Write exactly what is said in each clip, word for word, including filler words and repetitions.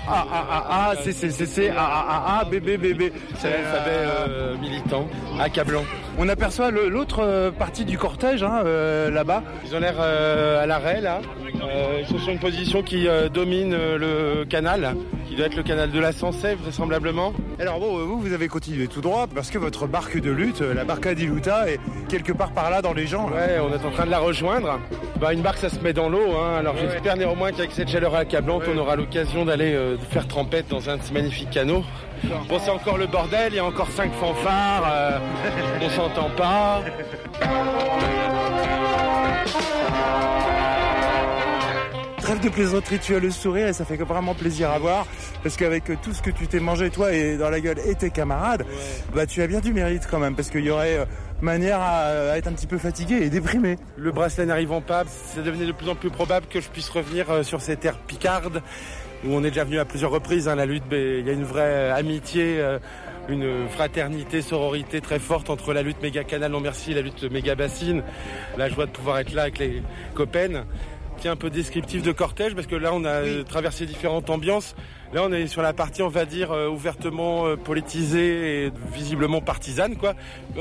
A, A, A, A, C, C, C, C, A, A, A, A, B, B, B, B. C'est l'alphabet euh, militant, accablant. On aperçoit le, l'autre euh, partie du cortège, hein, euh, là-bas. Ils ont l'air euh, à l'arrêt, là. Euh, ils sont sur une position qui euh, domine euh, le canal, qui doit être le canal de la Sansève, vraisemblablement. Alors bon, vous, vous avez continué tout droit, parce que votre barque de lutte, la Barca di Luta, est quelque part par là, dans les gens. Là. Ouais, on est en train de la rejoindre. Bah, une barque, ça se met dans l'eau, hein. Alors ouais, j'espère néanmoins qu'avec cette chaleur accablante, ouais, on aura l'occasion d'aller euh, faire trempette dans un de ces magnifiques canaux. Bon, c'est encore le bordel, il y a encore cinq fanfares, euh, on s'entend pas. Trêve de plaisanterie, tu as le sourire et ça fait vraiment plaisir à voir, parce qu'avec tout ce que tu t'es mangé toi et dans la gueule et tes camarades, ouais, bah tu as bien du mérite quand même, parce qu'il y aurait euh, manière à, à être un petit peu fatigué et déprimé. Le bracelet n'arrivant pas, ça devenait de plus en plus probable que je puisse revenir euh, sur ces terres picardes, où on est déjà venu à plusieurs reprises, hein, la lutte, il y a une vraie amitié, euh, une fraternité, sororité très forte entre la lutte méga canal non merci et la lutte méga bassine. La joie de pouvoir être là avec les copains. Qui est un peu descriptif de cortège, parce que là on a oui. traversé différentes ambiances. Là on est sur la partie, on va dire, euh, ouvertement euh, politisée et visiblement partisane, quoi.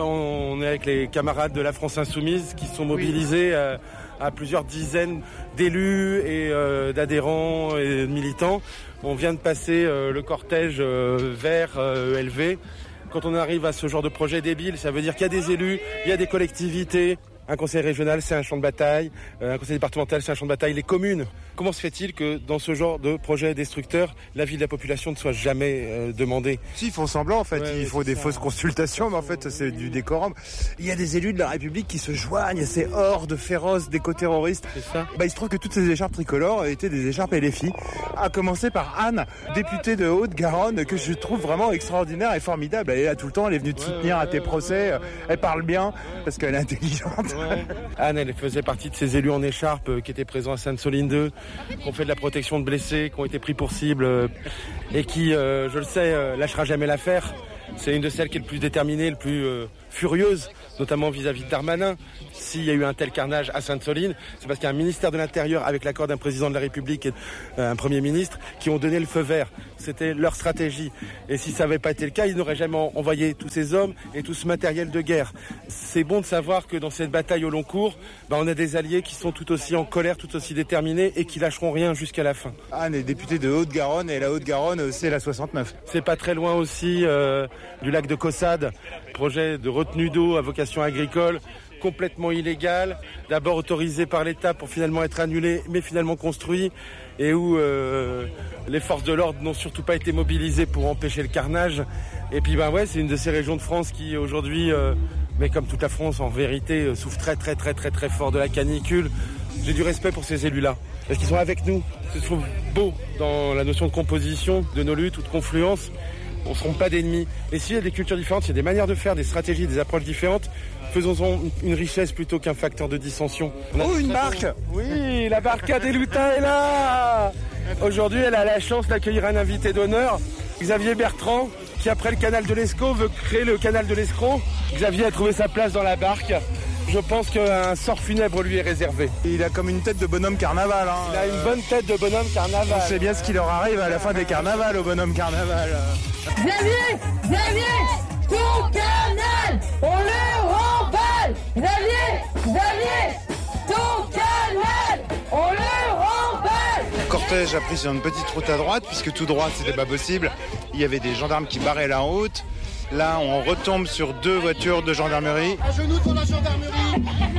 On est avec les camarades de la France Insoumise qui sont mobilisés oui. euh, à plusieurs dizaines d'élus et euh, d'adhérents et de militants. On vient de passer euh, le cortège euh, vert euh, E L V. Quand on arrive à ce genre de projet débile, ça veut dire qu'il y a des élus, il y a des collectivités. Un conseil régional, c'est un champ de bataille. Un conseil départemental, c'est un champ de bataille. Les communes. Comment se fait-il que dans ce genre de projet destructeur, l'avis de la population ne soit jamais euh, demandé ? Si, ils font semblant, en fait. Ouais, il faut des ça. fausses consultations, mais en fait, c'est du décorum. Il y a des élus de la République qui se joignent à ces hordes féroces d'éco-terroristes. C'est ça. Bah, il se trouve que toutes ces écharpes tricolores étaient des écharpes L F I. À commencer par Anne, députée de Haute-Garonne, que je trouve vraiment extraordinaire et formidable. Elle est là tout le temps, elle est venue te soutenir ouais, ouais, à tes ouais, procès. Ouais, ouais, elle parle bien, parce qu'elle est intelligente. Ouais. Anne, elle faisait partie de ces élus en écharpe euh, qui étaient présents à Sainte-Soline deux, qui ont fait de la protection de blessés, qui ont été pris pour cible euh, et qui, euh, je le sais, euh, lâchera jamais l'affaire. C'est une de celles qui est le plus déterminée, le plus euh, furieuse, notamment vis-à-vis de Darmanin. S'il y a eu un tel carnage à Sainte-Soline, c'est parce qu'il y a un ministère de l'Intérieur, avec l'accord d'un président de la République et euh, un Premier ministre, qui ont donné le feu vert. C'était leur stratégie. Et si ça n'avait pas été le cas, ils n'auraient jamais envoyé tous ces hommes et tout ce matériel de guerre. C'est bon de savoir que dans cette bataille au long cours, bah, on a des alliés qui sont tout aussi en colère, tout aussi déterminés et qui lâcheront rien jusqu'à la fin. Anne est députée de Haute-Garonne et la Haute-Garonne, c'est la soixante-neuf. C'est pas très loin aussi euh, du lac de Caussade, projet de retenue d'eau à vocation agricole, complètement illégal, d'abord autorisé par l'État pour finalement être annulé, mais finalement construit, et où euh, les forces de l'ordre n'ont surtout pas été mobilisées pour empêcher le carnage. Et puis ben ouais, c'est une de ces régions de France qui aujourd'hui, euh, mais comme toute la France en vérité, souffre très très très très très fort de la canicule. J'ai du respect pour ces élus-là, parce qu'ils sont avec nous. Je trouve beau dans la notion de composition de nos luttes ou de confluence. On ne seront pas d'ennemis. Et s'il y a des cultures différentes, il y a des manières de faire, des stratégies, des approches différentes, faisons-en une richesse plutôt qu'un facteur de dissension. Oh, une barque ! Oui, la Barca di Luta est là. Aujourd'hui, elle a la chance d'accueillir un invité d'honneur, Xavier Bertrand, qui après le canal de l'Escaut veut créer le canal de l'Escroc. Xavier a trouvé sa place dans la barque. Je pense qu'un sort funèbre lui est réservé. Il a comme une tête de bonhomme carnaval. Hein. Il a une bonne tête de bonhomme carnaval. On sait bien ce qui leur arrive à la fin des carnavals au bonhomme carnaval. Xavier, Xavier, ton canal, on le remballe. Xavier, Xavier, ton canal, on le remballe. Le cortège a pris sur une petite route à droite, puisque tout droit c'était pas possible. Il y avait des gendarmes qui barraient la route. Là, on retombe sur deux voitures de gendarmerie. À genoux pour la gendarmerie.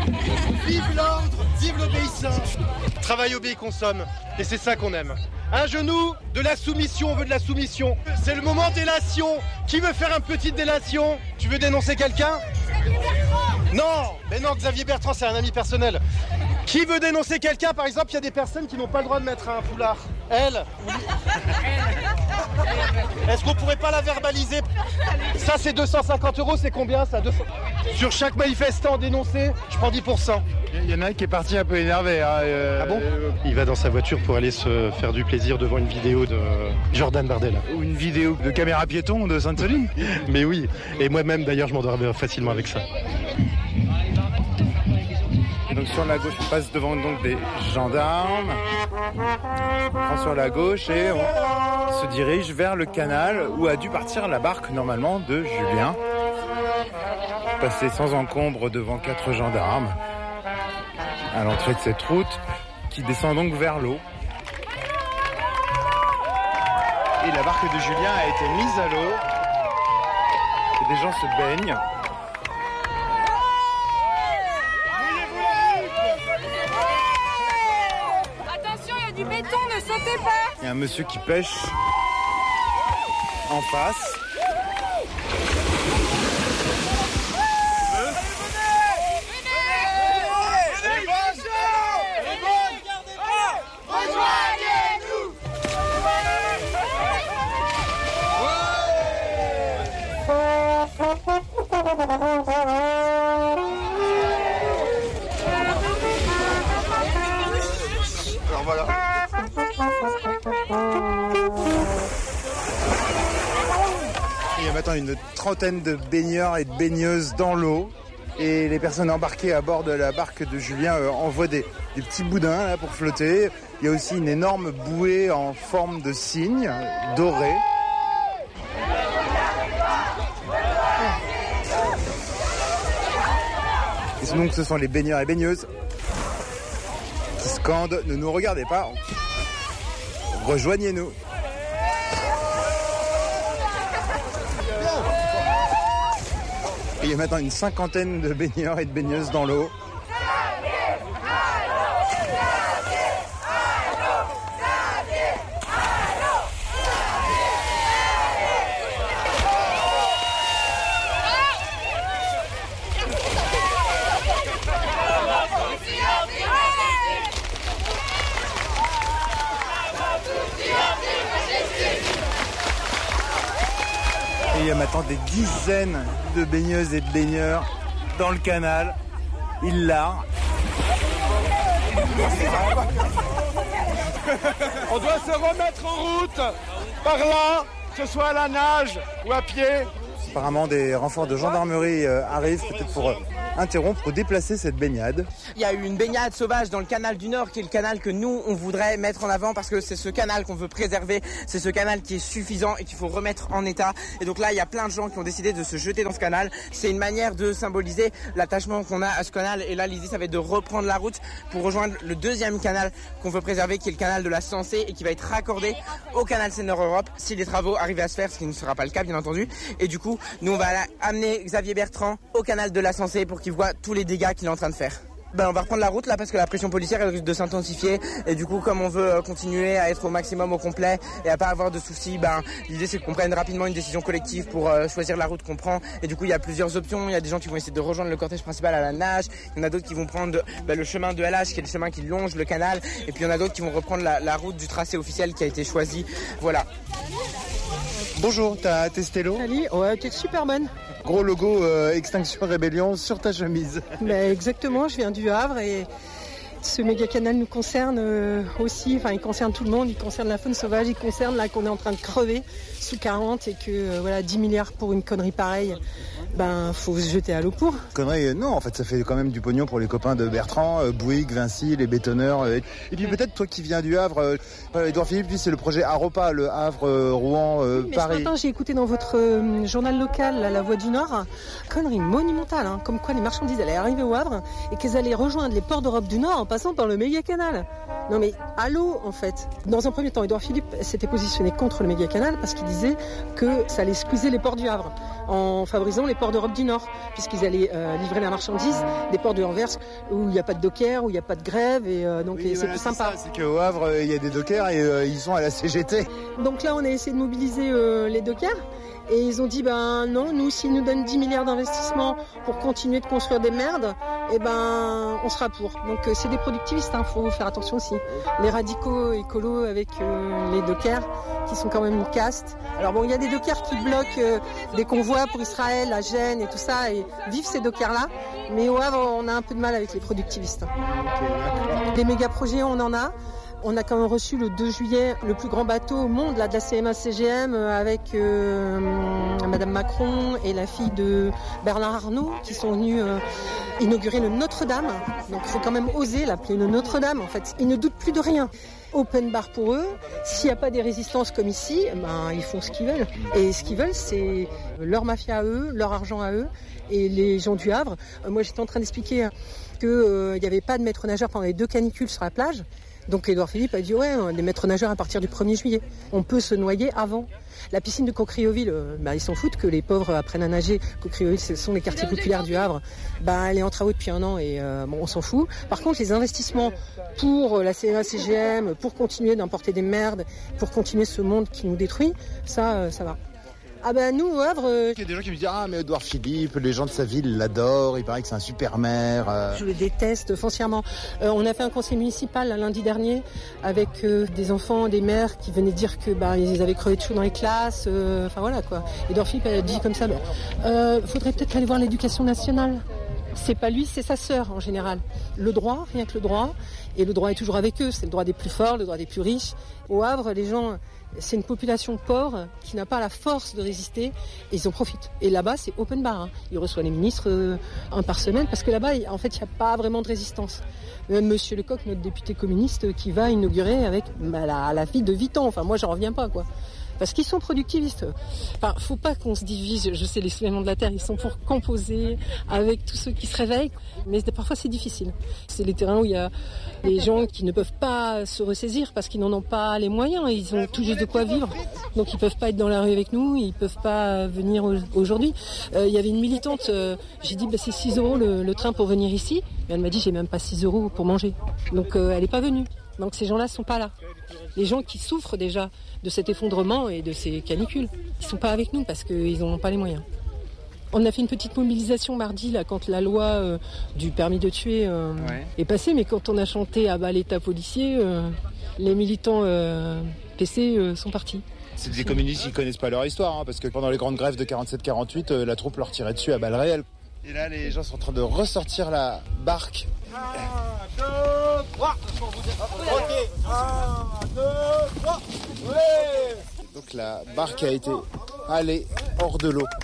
Vive l'ordre, vive l'obéissance. Travail, obéit, consomme. Et c'est ça qu'on aime. Un genou, de la soumission, on veut de la soumission. C'est le moment délation. Qui veut faire une petite délation? Tu veux dénoncer quelqu'un? Xavier Bertrand. Non, mais non, Xavier Bertrand, c'est un ami personnel. Qui veut dénoncer quelqu'un? Par exemple, il y a des personnes qui n'ont pas le droit de mettre un foulard. Elle. Est-ce qu'on pourrait pas la verbaliser? Ça, c'est deux cent cinquante euros, c'est combien ça? deux cents Sur chaque manifestant dénoncé, je prends dix pour cent. Il y en a un qui est parti un peu énervé. Hein, euh, ah bon euh, Il va dans sa voiture pour aller se faire du plaisir devant une vidéo de Jordan Bardella. Ou une vidéo de caméra piéton de Sainte-Soline. Mais oui, et moi-même d'ailleurs, je m'endors facilement avec ça. Donc sur la gauche, on passe devant donc des gendarmes. On prend sur la gauche et on... se dirige vers le canal où a dû partir la barque normalement de Julien. Passer sans encombre devant quatre gendarmes à l'entrée de cette route qui descend donc vers l'eau. Et la barque de Julien a été mise à l'eau. Et des gens se baignent. Attention, il y a du béton, ne sautez pas. Il y a un monsieur qui pêche en face. Alors voilà. Il y a maintenant une trentaine de baigneurs et de baigneuses dans l'eau. Et les personnes embarquées à bord de la barque de Julien euh, envoient des, des petits boudins là, pour flotter. Il y a aussi une énorme bouée en forme de cygne dorée. Et donc ce sont les baigneurs et baigneuses qui scandent « Ne nous regardez pas, rejoignez-nous ». Il y a maintenant une cinquantaine de baigneurs et de baigneuses dans l'eau. Et il y a maintenant des dizaines de baigneuses et de baigneurs dans le canal. Ils larent. On doit se remettre en route par là, que ce soit à la nage ou à pied. Apparemment, des renforts de gendarmerie euh, arrivent peut-être pour euh, interrompre ou déplacer cette baignade. Il y a eu une baignade sauvage dans le canal du Nord, qui est le canal que nous, on voudrait mettre en avant parce que c'est ce canal qu'on veut préserver. C'est ce canal qui est suffisant et qu'il faut remettre en état. Et donc là, il y a plein de gens qui ont décidé de se jeter dans ce canal. C'est une manière de symboliser l'attachement qu'on a à ce canal. Et là, l'idée, ça va être de reprendre la route pour rejoindre le deuxième canal qu'on veut préserver, qui est le canal de la Sensée et qui va être raccordé au canal Seine-Nord-Europe si les travaux arrivent à se faire, ce qui ne sera pas le cas, bien entendu. Et du coup, nous, on va amener Xavier Bertrand au canal de la Sensée pour qu'il voit tous les dégâts qu'il est en train de faire. Ben, on va reprendre la route là parce que la pression policière elle risque de s'intensifier et du coup comme on veut continuer à être au maximum au complet et à pas avoir de soucis, ben l'idée c'est qu'on prenne rapidement une décision collective pour euh, choisir la route qu'on prend et du coup il y a plusieurs options. Il y a des gens qui vont essayer de rejoindre le cortège principal à la nage, il y en a d'autres qui vont prendre ben, le chemin de L H qui est le chemin qui longe le canal et puis il y en a d'autres qui vont reprendre la, la route du tracé officiel qui a été choisi. Voilà. Bonjour, t'as testé l'eau? Salut, ouais, t'es super bonne. Gros logo euh, Extinction Rébellion sur ta chemise. Ben, exactement, je viens du Havre et ce méga canal nous concerne euh, aussi, enfin il concerne tout le monde, il concerne la faune sauvage, il concerne là qu'on est en train de crever sous quarante et que euh, voilà dix milliards pour une connerie pareille, ben faut se jeter à l'eau pour. Connerie, euh, non, en fait ça fait quand même du pognon pour les copains de Bertrand, euh, Bouygues, Vinci, les bétonneurs. Euh, et puis peut-être toi qui viens du Havre, euh, Edouard Philippe, lui c'est le projet Aropa, le Havre, euh, Rouen, euh, oui, mais Paris. Ce matin j'ai écouté dans votre euh, journal local, là, La Voix du Nord, connerie monumentale, hein, comme quoi les marchandises allaient arriver au Havre et qu'elles allaient rejoindre les ports d'Europe du Nord en passant par le méga canal. Non mais à l'eau en fait. Dans un premier temps, Edouard Philippe s'était positionné contre le méga canal parce qu'il disait que ça allait squeezer les ports du Havre en favorisant les ports d'Europe du Nord puisqu'ils allaient euh, livrer la marchandise des ports de Anvers où il n'y a pas de docker, où il n'y a pas de grève et euh, donc oui, et voilà, c'est plus sympa. C'est, c'est qu'au Havre il y a des dockers et euh, ils sont à la C G T. Donc là on a essayé de mobiliser euh, les dockers. Et ils ont dit, ben non, nous, s'ils nous donnent dix milliards d'investissements pour continuer de construire des merdes, eh ben, on sera pour. Donc, euh, c'est des productivistes, hein, faut faire attention aussi. Les radicaux écolos avec euh, les dockers, qui sont quand même une caste. Alors bon, il y a des dockers qui bloquent euh, des convois pour Israël, à Gênes et tout ça, et vivent ces dockers-là. Mais au Havre, on a un peu de mal avec les productivistes. Okay, des méga projets, on en a. On a quand même reçu le deux juillet le plus grand bateau au monde là, de la C M A C G M avec euh, Madame Macron et la fille de Bernard Arnault qui sont venus euh, inaugurer le Notre-Dame. Donc il faut quand même oser l'appeler le Notre-Dame en fait. Ils ne doutent plus de rien. open bar pour eux. S'il n'y a pas des résistances comme ici, ben, ils font ce qu'ils veulent. Et ce qu'ils veulent, c'est leur mafia à eux, leur argent à eux. Et les gens du Havre, euh, moi j'étais en train d'expliquer qu'il euh, n'y avait pas de maître nageur pendant les deux canicules sur la plage. Donc Édouard Philippe a dit ouais, des maîtres nageurs à partir du premier juillet. On peut se noyer avant. La piscine de Cocrioville, euh, bah, ils s'en foutent que les pauvres apprennent à nager. Cocrioville, ce sont les quartiers populaires du Havre. Bah, elle est en travaux depuis un an et euh, bon, on s'en fout. Par contre, les investissements pour la C N A C G M, pour continuer d'importer des merdes, pour continuer ce monde qui nous détruit, ça, euh, ça va. Ah ben nous au Havre... Euh... Il y a des gens qui me disent « Ah mais Édouard Philippe, les gens de sa ville l'adorent, il paraît que c'est un super maire. Euh... » Je le déteste foncièrement. Euh, on a fait un conseil municipal là, lundi dernier avec euh, des enfants, des mères qui venaient dire que bah, ils avaient crevé de chaud dans les classes. Euh, enfin voilà quoi. Édouard Philippe a dit comme ça, bah, euh, faudrait peut-être aller voir l'éducation nationale. C'est pas lui, c'est sa sœur en général. Le droit, rien que le droit. Et le droit est toujours avec eux. C'est le droit des plus forts, le droit des plus riches. Au Havre, les gens... C'est une population pauvre qui n'a pas la force de résister et ils en profitent. Et là-bas, c'est open bar. Hein. Ils reçoivent les ministres euh, un par semaine parce que là-bas, en fait, il n'y a pas vraiment de résistance. Même Monsieur Lecoq, notre député communiste, qui va inaugurer avec bah, la, la fille de Vuitton. Enfin, moi, j'en reviens pas, quoi. Parce qu'ils sont productivistes. Enfin, faut pas qu'on se divise. Je sais, les soulèvements de la terre, ils sont pour composer avec tous ceux qui se réveillent. Mais parfois, c'est difficile. C'est les terrains où il y a des gens qui ne peuvent pas se ressaisir parce qu'ils n'en ont pas les moyens. Ils ont tout juste de quoi vivre. Donc, ils peuvent pas être dans la rue avec nous. Ils peuvent pas venir aujourd'hui. Euh, il y avait une militante. Euh, j'ai dit, bah, c'est six euros le, le train pour venir ici. Et elle m'a dit, j'ai même pas six euros pour manger. Donc, euh, elle est pas venue. Donc, ces gens-là sont pas là. Les gens qui souffrent déjà de cet effondrement et de ces canicules, ils sont pas avec nous parce qu'ils n'ont pas les moyens. On a fait une petite mobilisation mardi là, quand la loi euh, du permis de tuer euh, ouais. est passée, mais quand on a chanté à bas l'État policier, euh, les militants euh, P C euh, sont partis. C'est des communistes qui ne connaissent pas leur histoire, hein, parce que pendant les grandes grèves de quarante-sept quarante-huit, euh, la troupe leur tirait dessus à balles réelles. Et là, les gens sont en train de ressortir la barque. un, deux, trois. Ok. un, deux, trois. Ouais. Donc la barque a été allée hors de l'eau.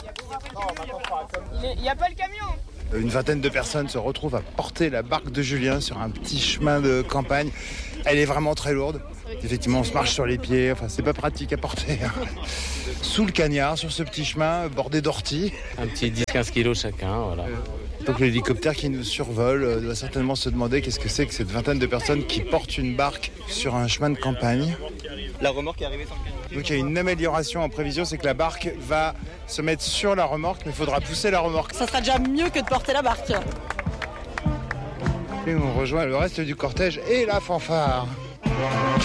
Il n'y a pas le camion. Une vingtaine de personnes se retrouvent à porter la barque de Julien sur un petit chemin de campagne. Elle est vraiment très lourde. Effectivement, on se marche sur les pieds. Enfin, c'est pas pratique à porter. Sous le cagnard, sur ce petit chemin bordé d'orties. Un petit dix à quinze kilos chacun, voilà. Donc l'hélicoptère qui nous survole doit certainement se demander qu'est-ce que c'est que cette vingtaine de personnes qui portent une barque sur un chemin de campagne. La remorque est arrivée sans le camion. Donc il y a une amélioration en prévision, c'est que la barque va se mettre sur la remorque, mais il faudra pousser la remorque. Ça sera déjà mieux que de porter la barque. Et on rejoint le reste du cortège et la fanfare.